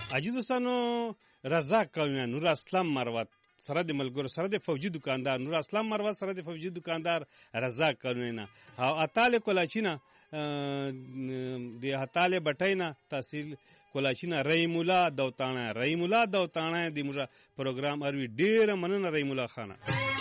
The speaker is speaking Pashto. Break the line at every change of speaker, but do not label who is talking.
اجي دوستانو رزاق کلونه نور اسلام مروت سره د ملګرو سره د فوجي دکاندار نور اسلام مروت سره د فوجي دکاندار رزاق کلونه او اتاله کولاچینا د اتاله بټینا تحصیل کولاچینا رحیم الله دوتانه د موږ پروګرام اروي ډیر مننه رحیم الله خان